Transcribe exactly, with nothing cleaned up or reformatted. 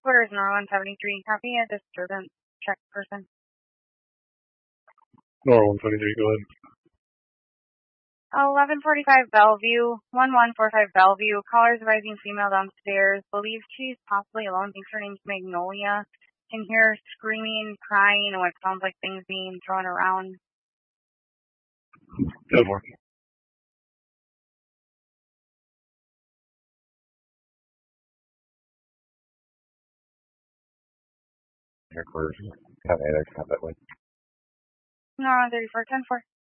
Quarters Nora one seventy-three. Copy a disturbance check person. Nora one seventy-three, go ahead. eleven forty-five Bellevue, one one four five Bellevue. Caller's rising female downstairs. Believes she's possibly alone. Thinks her name's Magnolia. Can hear screaming, crying, and what sounds like things being thrown around. Good morning. Your quarters, have Alex have that way. No, thirty-four ten four.